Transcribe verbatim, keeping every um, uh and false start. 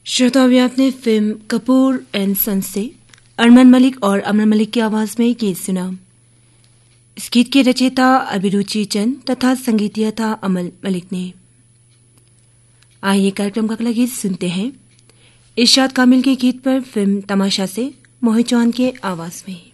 श्रोता अभी आपने फिल्म कपूर एंड सन्स से अरमान मलिक और अमर मलिक की आवाज में गीत सुना। इस गीत के रचयिता अभिरुचि चंद तथा संगीतिया था अमल मलिक ने। आइए कार्यक्रम का अगला गीत सुनते हैं इरशाद कामिल के गीत पर फिल्म तमाशा से मोहित चौहान के आवाज में।